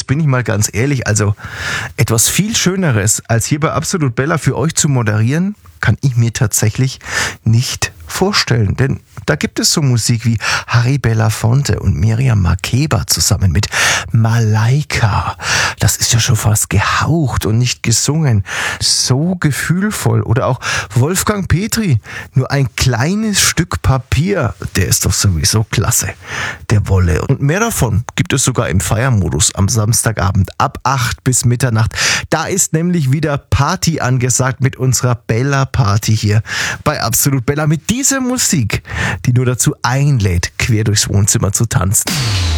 jetzt bin ich mal ganz ehrlich, also etwas viel Schöneres, als hier bei Absolut Bella für euch zu moderieren, kann ich mir tatsächlich nicht vorstellen. Denn da gibt es so Musik wie Harry Belafonte und Miriam Makeba zusammen mit Malaika. Das ist ja schon fast gehaucht und nicht gesungen. So gefühlvoll. Oder auch Wolfgang Petri. Nur ein kleines Stück Papier. Der ist doch sowieso klasse. Der Wolle. Und mehr davon gibt es sogar im Feiermodus am Samstagabend ab 8 bis Mitternacht. Da ist nämlich wieder Party angesagt mit unserer Bella Party hier bei Absolut Bella. Mit dieser Musik, die nur dazu einlädt, quer durchs Wohnzimmer zu tanzen.